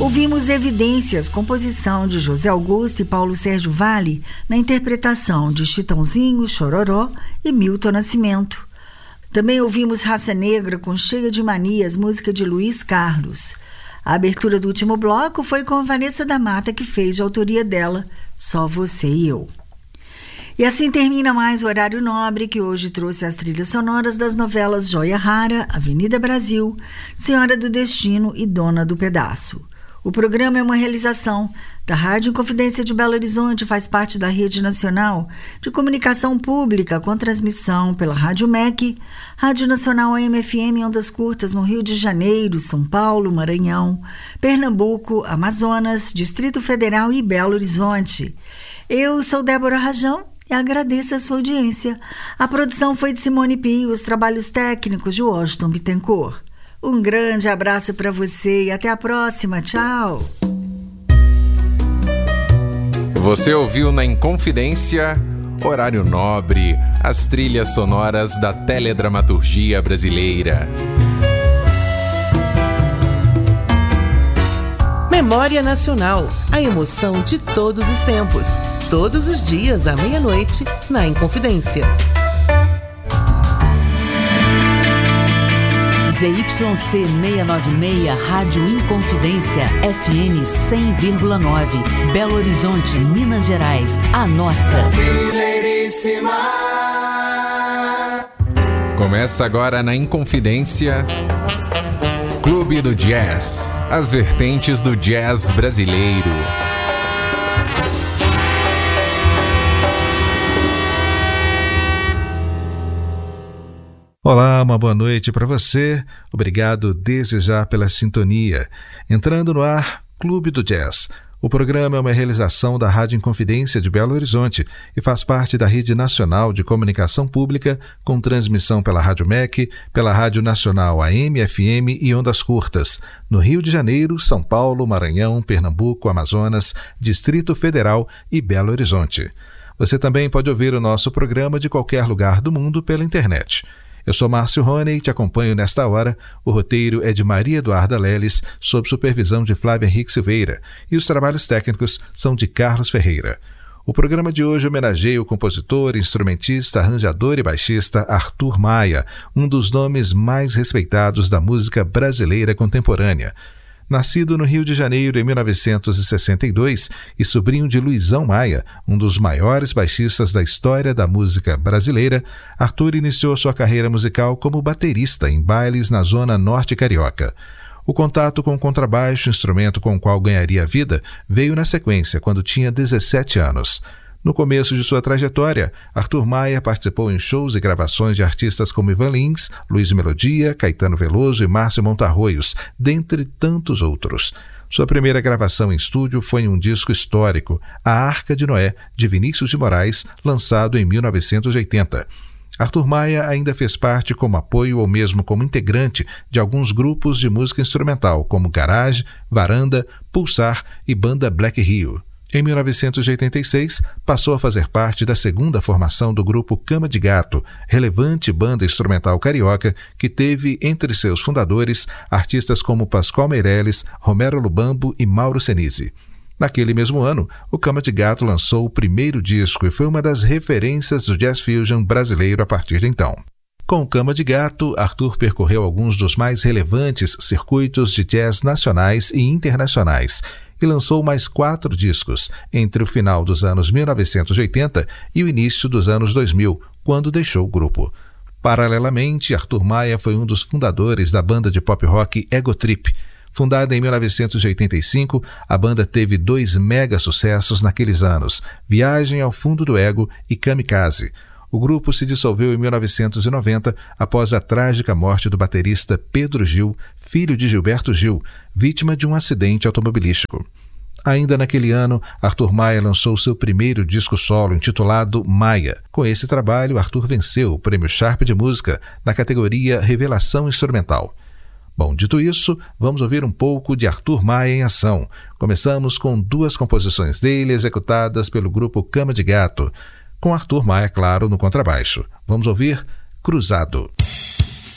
Ouvimos Evidências, composição de José Augusto e Paulo Sérgio Vale, na interpretação de Chitãozinho, Chororó e Milton Nascimento. Também ouvimos Raça Negra com Cheia de Manias, música de Luiz Carlos. A abertura do último bloco foi com Vanessa da Mata, que fez de autoria dela Só Você e Eu. E assim termina mais o Horário Nobre, que hoje trouxe as trilhas sonoras das novelas Joia Rara, Avenida Brasil, Senhora do Destino e Dona do Pedaço. O programa é uma realização da Rádio Inconfidência de Belo Horizonte, faz parte da Rede Nacional de Comunicação Pública, com transmissão pela Rádio MEC, Rádio Nacional AM/FM em ondas curtas no Rio de Janeiro, São Paulo, Maranhão, Pernambuco, Amazonas, Distrito Federal e Belo Horizonte. Eu sou Débora Rajão e agradeço a sua audiência. A produção foi de Simone Pio, os trabalhos técnicos de Washington Bittencourt. Um grande abraço para você e até a próxima. Tchau! Você ouviu na Inconfidência, Horário Nobre, as trilhas sonoras da teledramaturgia brasileira. Memória Nacional, a emoção de todos os tempos. Todos os dias à meia-noite, na Inconfidência. ZYC 696, Rádio Inconfidência, FM 100,9, Belo Horizonte, Minas Gerais, a nossa. Brasileiríssima. Começa agora na Inconfidência, Clube do Jazz, as vertentes do jazz brasileiro. Olá, uma boa noite para você. Obrigado desde já pela sintonia. Entrando no ar, Clube do Jazz. O programa é uma realização da Rádio Inconfidência de Belo Horizonte e faz parte da Rede Nacional de Comunicação Pública, com transmissão pela Rádio MEC, pela Rádio Nacional AM/FM e ondas curtas, no Rio de Janeiro, São Paulo, Maranhão, Pernambuco, Amazonas, Distrito Federal e Belo Horizonte. Você também pode ouvir o nosso programa de qualquer lugar do mundo pela internet. Eu sou Márcio Rony e te acompanho nesta hora. O roteiro é de Maria Eduarda Leles, sob supervisão de Flávia Henrique Silveira, e os trabalhos técnicos são de Carlos Ferreira. O programa de hoje homenageia o compositor, instrumentista, arranjador e baixista Arthur Maia, um dos nomes mais respeitados da música brasileira contemporânea. Nascido no Rio de Janeiro em 1962 e sobrinho de Luizão Maia, um dos maiores baixistas da história da música brasileira, Arthur iniciou sua carreira musical como baterista em bailes na zona norte carioca. O contato com o contrabaixo, instrumento com o qual ganharia a vida, veio na sequência, quando tinha 17 anos. No começo de sua trajetória, Arthur Maia participou em shows e gravações de artistas como Ivan Lins, Luiz Melodia, Caetano Veloso e Márcio Montarroios, dentre tantos outros. Sua primeira gravação em estúdio foi em um disco histórico, A Arca de Noé, de Vinícius de Moraes, lançado em 1980. Arthur Maia ainda fez parte como apoio ou mesmo como integrante de alguns grupos de música instrumental, como Garage, Varanda, Pulsar e Banda Black Rio. Em 1986, passou a fazer parte da segunda formação do grupo Cama de Gato, relevante banda instrumental carioca que teve entre seus fundadores artistas como Pascoal Meirelles, Romero Lubambo e Mauro Senise. Naquele mesmo ano, o Cama de Gato lançou o primeiro disco e foi uma das referências do jazz fusion brasileiro a partir de então. Com o Cama de Gato, Arthur percorreu alguns dos mais relevantes circuitos de jazz nacionais e internacionais e lançou mais 4 discos entre o final dos anos 1980 e o início dos anos 2000, quando deixou o grupo. Paralelamente, Arthur Maia foi um dos fundadores da banda de pop rock Ego Trip. Fundada em 1985, a banda teve 2 mega sucessos naqueles anos, Viagem ao Fundo do Ego e Kamikaze. O grupo se dissolveu em 1990 após a trágica morte do baterista Pedro Gil, filho de Gilberto Gil, vítima de um acidente automobilístico. Ainda naquele ano, Arthur Maia lançou seu primeiro disco solo, intitulado Maia. Com esse trabalho, Arthur venceu o Prêmio Sharp de Música na categoria Revelação Instrumental. Bom, dito isso, vamos ouvir um pouco de Arthur Maia em ação. Começamos com 2 composições dele executadas pelo grupo Cama de Gato, com Arthur Maia, claro, no contrabaixo. Vamos ouvir Cruzado.